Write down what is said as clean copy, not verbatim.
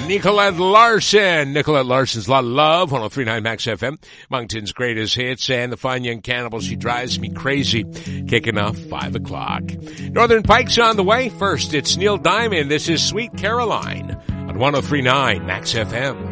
Nicolette Larson. Nicolette Larson's Lot of Love, 103.9 Max FM. Moncton's greatest hits and the Fine Young Cannibals, She Drives Me Crazy. Kicking off 5 o'clock. Northern Pike's on the way. First, it's Neil Diamond. This is Sweet Caroline on 103.9 Max FM.